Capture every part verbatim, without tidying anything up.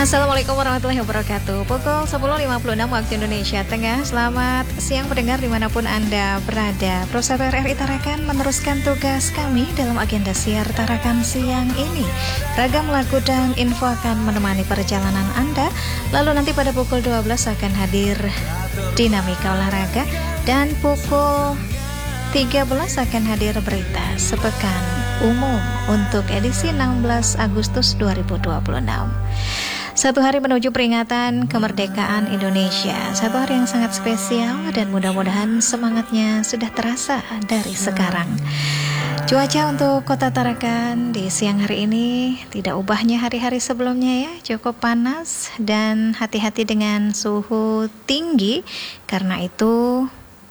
Assalamualaikum warahmatullahi wabarakatuh. Pukul sepuluh lima puluh enam waktu Indonesia Tengah. Selamat siang pendengar dimanapun Anda berada. Perusahaan R R I Tarakan meneruskan tugas kami dalam agenda siar Tarakan siang ini. Ragam lagu dan info akan menemani perjalanan Anda. Lalu nanti pada pukul dua belas akan hadir dinamika olahraga. Dan pukul tiga belas akan hadir berita sepekan umum untuk edisi enam belas Agustus dua ribu dua puluh enam. Satu hari menuju peringatan kemerdekaan Indonesia. Satu hari yang sangat spesial dan mudah-mudahan semangatnya sudah terasa dari sekarang. Cuaca untuk Kota Tarakan di siang hari ini tidak ubahnya hari-hari sebelumnya ya, cukup panas dan hati-hati dengan suhu tinggi. Karena itu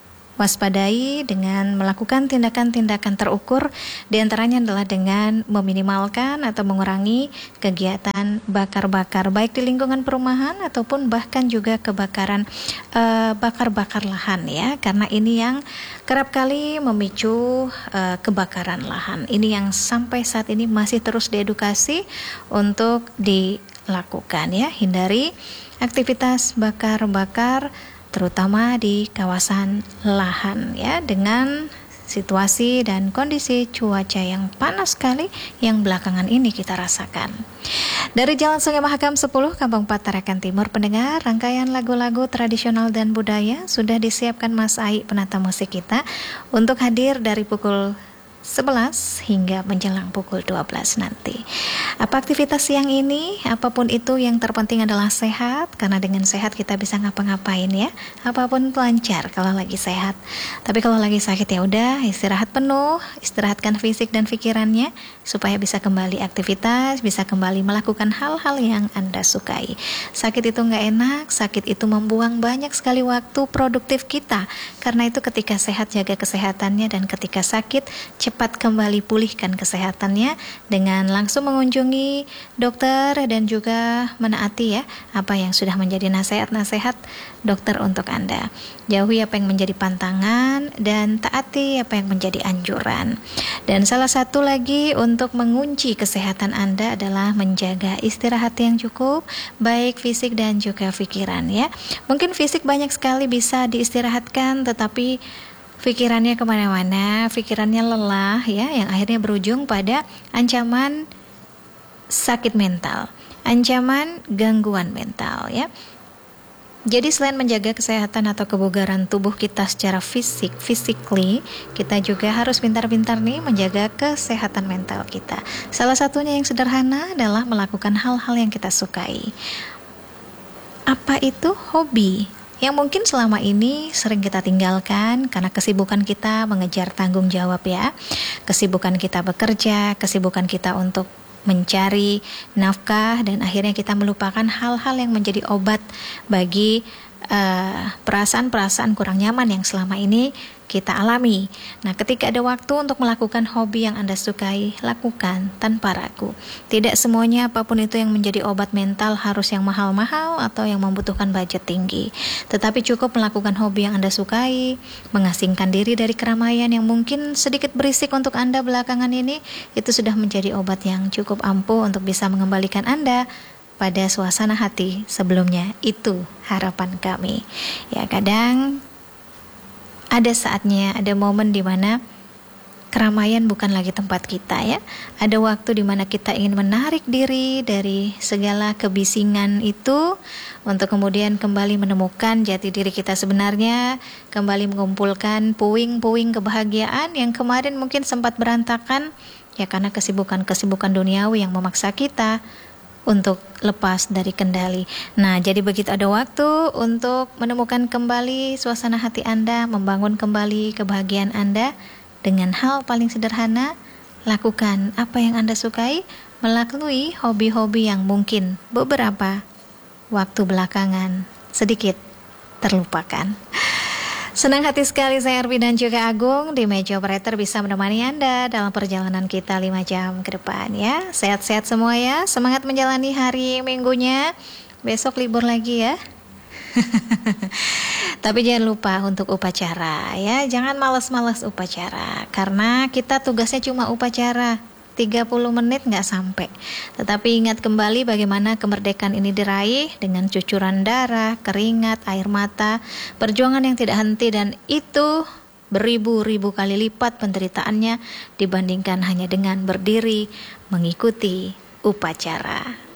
waspadai dengan melakukan tindakan-tindakan terukur, diantaranya adalah dengan meminimalkan atau mengurangi kegiatan bakar-bakar baik di lingkungan perumahan ataupun bahkan juga kebakaran uh, bakar-bakar lahan ya, karena ini yang kerap kali memicu uh, kebakaran lahan. Ini yang sampai saat ini masih terus diedukasi untuk dilakukan ya, hindari aktivitas bakar-bakar terutama di kawasan lahan ya, dengan situasi dan kondisi cuaca yang panas sekali yang belakangan ini kita rasakan. Dari Jalan Sungai Mahakam sepuluh, Kampung empat Tarakan Timur, pendengar, rangkaian lagu-lagu tradisional dan budaya sudah disiapkan Mas Ai, penata musik kita, untuk hadir dari pukul sebelas hingga menjelang pukul dua belas nanti. Apa aktivitas siang ini? Apapun itu, yang terpenting adalah sehat, karena dengan sehat kita bisa ngapa-ngapain ya. Apapun lancar kalau lagi sehat. Tapi kalau lagi sakit ya udah istirahat penuh, istirahatkan fisik dan pikirannya supaya bisa kembali aktivitas, bisa kembali melakukan hal-hal yang Anda sukai. Sakit itu nggak enak, sakit itu membuang banyak sekali waktu produktif kita. Karena itu ketika sehat jaga kesehatannya, dan ketika sakit cepat kembali pulihkan kesehatannya dengan langsung mengunjungi dokter dan juga menaati ya apa yang sudah menjadi nasihat-nasihat dokter untuk Anda. Jauhi apa yang menjadi pantangan dan taati apa yang menjadi anjuran. Dan salah satu lagi untuk mengunci kesehatan Anda adalah menjaga istirahat yang cukup, baik fisik dan juga pikiran ya. Mungkin fisik banyak sekali bisa diistirahatkan, tetapi pikirannya kemana-mana, pikirannya lelah ya, yang akhirnya berujung pada ancaman sakit mental, ancaman gangguan mental ya. Jadi selain menjaga kesehatan atau kebugaran tubuh kita secara fisik, physically, kita juga harus pintar-pintar nih menjaga kesehatan mental kita. Salah satunya yang sederhana adalah melakukan hal-hal yang kita sukai. Apa itu? Hobi yang mungkin selama ini sering kita tinggalkan karena kesibukan kita mengejar tanggung jawab ya. Kesibukan kita bekerja, kesibukan kita untuk mencari nafkah, dan akhirnya kita melupakan hal-hal yang menjadi obat bagi uh, perasaan-perasaan kurang nyaman yang selama ini kita alami. Nah, ketika ada waktu untuk melakukan hobi yang Anda sukai, lakukan tanpa ragu. Tidak semuanya apapun itu yang menjadi obat mental harus yang mahal-mahal atau yang membutuhkan budget tinggi. Tetapi cukup melakukan hobi yang Anda sukai, mengasingkan diri dari keramaian yang mungkin sedikit berisik untuk Anda belakangan ini, itu sudah menjadi obat yang cukup ampuh untuk bisa mengembalikan Anda pada suasana hati sebelumnya. Itu harapan kami. Ya, kadang ada saatnya, ada momen di mana keramaian bukan lagi tempat kita ya. Ada waktu di mana kita ingin menarik diri dari segala kebisingan itu untuk kemudian kembali menemukan jati diri kita sebenarnya, kembali mengumpulkan puing-puing kebahagiaan yang kemarin mungkin sempat berantakan ya, karena kesibukan-kesibukan duniawi yang memaksa kita untuk lepas dari kendali. Nah, jadi begitu ada waktu untuk menemukan kembali suasana hati Anda, membangun kembali kebahagiaan Anda dengan hal paling sederhana, lakukan apa yang Anda sukai, melalui hobi-hobi yang mungkin beberapa waktu belakangan sedikit terlupakan. Senang hati sekali saya Arbi dan juga Agung di meja operator bisa menemani Anda dalam perjalanan kita lima jam ke depan ya. Sehat-sehat semua ya, semangat menjalani hari minggunya. Besok libur lagi ya. Tapi jangan lupa untuk upacara ya, jangan malas-malas upacara, karena kita tugasnya cuma upacara. tiga puluh menit nggak sampai. Tetapi ingat kembali bagaimana kemerdekaan ini diraih dengan cucuran darah, keringat, air mata, perjuangan yang tidak henti, dan itu beribu-ribu kali lipat penderitaannya dibandingkan hanya dengan berdiri mengikuti upacara.